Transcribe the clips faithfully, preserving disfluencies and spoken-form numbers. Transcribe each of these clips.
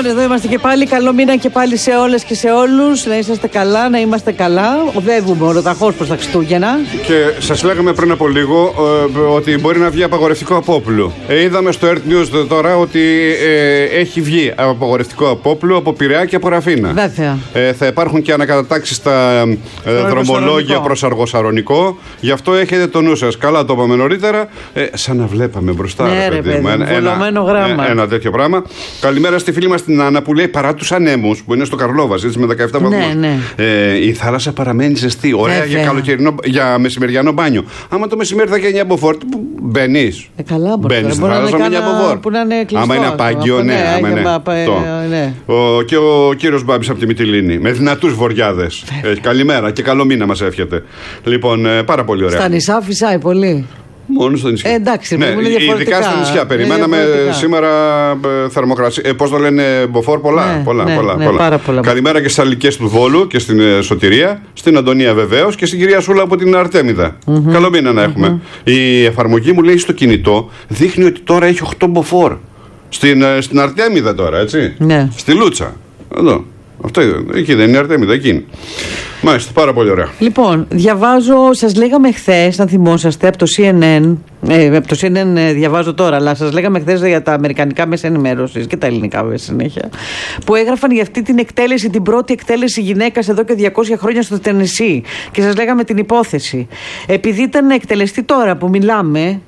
εδώ είμαστε και πάλι. Καλό μήνα και πάλι σε όλες και σε όλους. Να είσαστε καλά, να είμαστε καλά. Οδεύουμε ολοταχώς προς τα Χριστούγεννα. Και σας λέγαμε πριν από λίγο ε, ότι μπορεί να βγει απαγορευτικό απόπλου. Ε, είδαμε στο Earth News τώρα ότι ε, έχει βγει απαγορευτικό απόπλου από Πειραιά και από Ραφίνα. Βέβαια. Ε, θα υπάρχουν και ανακατατάξεις στα ε, δρομολόγια προς Αργοσαρονικό. Γι' αυτό έχετε το νου σας. Καλά το είπαμε νωρίτερα. Ε, σαν να βλέπαμε μπροστά. Ναι, ρε, παιδί, ένα, ένα, γράμμα. ένα τέτοιο πράγμα. Καλημέρα στη φίλη μας την Άννα που λέει παρά τους ανέμους που είναι στο Καρλόβας με δεκαεπτά βαθμούς. Ναι, ναι. Ε, η θάλασσα παραμένει ζεστή. Ωραία για, καλοκαιρινό, για μεσημεριανό μπάνιο. Άμα το μεσημέρι θα γίνει μια μποφόρ, μπαίνεις. Ε, καλά, μπαίνεις στη θάλασσα με μια μποφόρ. Άμα είναι απάγγιο, ναι. Άμα είναι. Ναι. Ο, και ο κύριος Μπάμπης από τη Μυτιλήνη με δυνατούς βοριάδες. Ε, καλημέρα και καλό μήνα μας εύχεται. Λοιπόν, ε, πάρα πολύ ωραία. Στα νησιά φυσάει πολύ. Μόνο στο νησιά. Ε, εντάξει, ναι, είναι διαφορετικά. Ειδικά στα νησιά. Περιμέναμε σήμερα ε, θερμοκρασία. Ε, πώς το λένε, μποφόρ, πολλά. Ναι, πολλά, ναι, πολλά, ναι, πολλά. Πάρα πολλά. Καλημέρα και στις Αλικές του Βόλου και στην ε, Σωτηρία, στην Αντωνία βεβαίως και στην κυρία Σούλα από την Αρτέμιδα. Mm-hmm. Καλό μήνα να έχουμε. Mm-hmm. Η εφαρμογή μου λέει στο κινητό δείχνει ότι τώρα έχει οκτώ μποφόρ. Στην, ε, στην Αρτέμιδα τώρα, έτσι. Ναι. Στη Λούτσα. Εδώ. Αυτό εκεί δεν είναι η Αρτέμιδα, εκείνη. Μάλιστα, πάρα πολύ ωραία. Λοιπόν, διαβάζω, σας λέγαμε χθες, αν θυμόσαστε, από το σι εν εν. Ε, από το σι εν εν ε, διαβάζω τώρα, αλλά σας λέγαμε χθες για τα αμερικανικά μέσα ενημέρωσης και τα ελληνικά βέβαια συνέχεια. Που έγραφαν για αυτή την εκτέλεση, την πρώτη εκτέλεση γυναίκας εδώ και διακόσια χρόνια στο Τενεσί. Και σας λέγαμε την υπόθεση. Επειδή ήταν να εκτελεστεί τώρα που μιλάμε,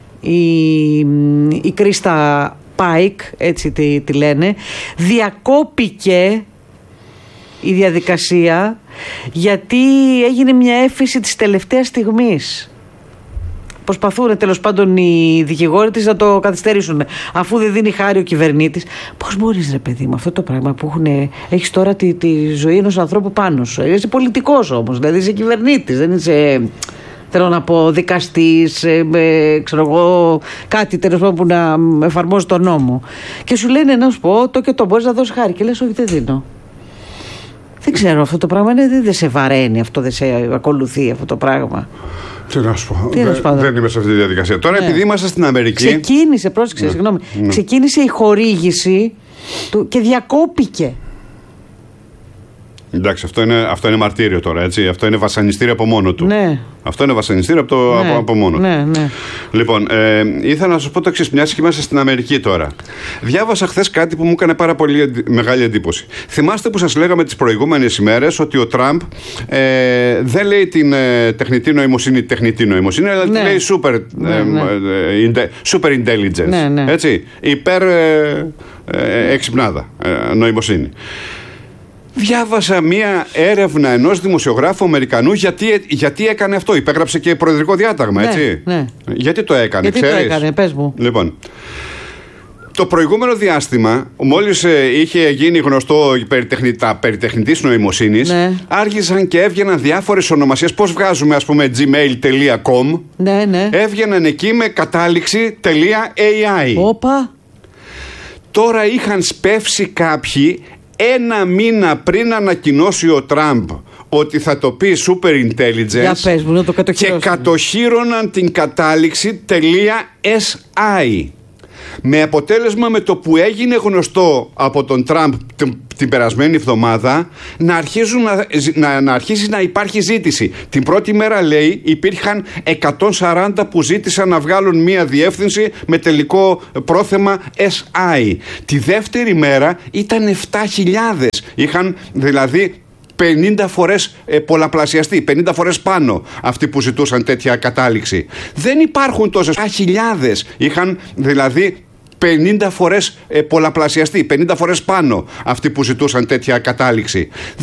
η, η Κρίστα Πάικ, έτσι τη, τη λένε, διακόπηκε η διαδικασία γιατί έγινε μια έφεση της τελευταίας στιγμής. Προσπαθούν τέλος πάντων οι δικηγόροι της να το καθυστερήσουν, αφού δεν δίνει χάρη ο κυβερνήτης. Πώς μπορείς, ρε παιδί, με αυτό το πράγμα που έχουν, έχεις τώρα τη, τη ζωή ενός ανθρώπου πάνω σου. Είσαι πολιτικός όμως, δηλαδή είσαι κυβερνήτης, δεν είσαι, θέλω να πω, δικαστής, ε, ε, ξέρω εγώ, κάτι τέλος πάντων που να εφαρμόζει τον νόμο. Και σου λένε να σου πω το και το, μπορείς να δώσεις χάρη. Και λες όχι, δεν δίνω. Δεν ξέρω, αυτό το πράγμα δεν, δεν σε βαραίνει, αυτό δεν σε ακολουθεί αυτό το πράγμα. Τι να σου πω, δεν, δεν είμαι σε αυτή τη διαδικασία. Τώρα, ναι, επειδή είμαστε στην Αμερική. Ξεκίνησε, πρόσεξε, ναι, συγγνώμη. Ναι. Ξεκίνησε η χορήγηση του και διακόπηκε. Εντάξει, αυτό είναι, αυτό είναι μαρτύριο τώρα, έτσι. Αυτό είναι βασανιστήριο από μόνο του. Ναι. Αυτό είναι βασανιστήριο από, το, ναι, από, από μόνο ναι, του. Ναι. Λοιπόν, ε, ήθελα να σου πω το εξής, μιας και είμαστε στην Αμερική τώρα. Διάβασα χθες κάτι που μου έκανε πάρα πολύ εντι... μεγάλη εντύπωση. Θυμάστε που σας λέγαμε τις προηγούμενες ημέρες ότι ο Τραμπ ε, δεν λέει την ε, τεχνητή νοημοσύνη, τεχνητή νοημοσύνη, αλλά ναι, τη λέει super, ναι, ε, ναι. Ε, super intelligence. Ναι, ναι. Έτσι, υπέρ ε, ε, εξυπνάδα ε, νοημοσύνη. Διάβασα μία έρευνα ενός δημοσιογράφου Αμερικανού γιατί, γιατί έκανε αυτό. Υπέγραψε και προεδρικό διάταγμα, ναι, έτσι. Ναι. Γιατί το έκανε, γιατί ξέρεις? Γιατί το έκανε, πες μου. Λοιπόν, το προηγούμενο διάστημα, μόλις ε, είχε γίνει γνωστό η περιτεχνητά, περιτεχνητής νοημοσύνης, ναι, άρχισαν και έβγαιναν διάφορες ονομασίες. Πώς βγάζουμε, ας πούμε, gmail τελεία com. Ναι, ναι. Έβγαιναν εκεί με κατάληξη .ai. Όπα. Τώρα είχαν σπεύσει κάποιοι ένα μήνα πριν ανακοινώσει ο Τραμπ ότι θα το πει super intelligence. Για πες μου, να το και κατοχύρωναν την κατάληξη .si. Με αποτέλεσμα, με το που έγινε γνωστό από τον Τραμπ την, την περασμένη εβδομάδα, να, αρχίζουν να, να, να αρχίσει να υπάρχει ζήτηση. Την πρώτη μέρα, λέει, υπήρχαν εκατόν σαράντα που ζήτησαν να βγάλουν μία διεύθυνση με τελικό πρόθεμα si. Τη δεύτερη μέρα ήταν επτά χιλιάδες. Είχαν δηλαδή πενήντα φορές ε, πολλαπλασιαστεί, πενήντα φορές πάνω αυτοί που ζητούσαν τέτοια κατάληξη. Δεν υπάρχουν τόσες χιλιάδες. Είχαν δηλαδή πενήντα φορές ε, πολλαπλασιαστεί, πενήντα φορές πάνω αυτοί που ζητούσαν τέτοια κατάληξη.